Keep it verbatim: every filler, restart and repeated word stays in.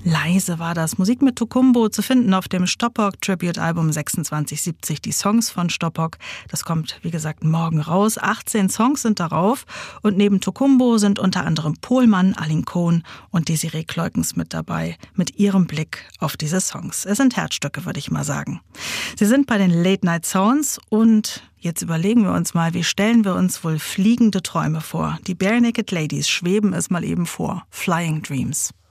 Leise war das. Musik mit Tokumbo zu finden auf dem Stoppock Tribute Album sechsundzwanzig siebzig. Die Songs von Stoppock, das kommt wie gesagt morgen raus. achtzehn Songs sind darauf und neben Tokumbo sind unter anderem Pohlmann, Aline Cohn und Desiree Kleukens mit dabei, mit ihrem Blick auf diese Songs. Es sind Herzstücke, würde ich mal sagen. Sie sind bei den Late Night Sounds und jetzt überlegen wir uns mal, wie stellen wir uns wohl fliegende Träume vor? Die Barenaked Ladies schweben es mal eben vor. Flying Dreams.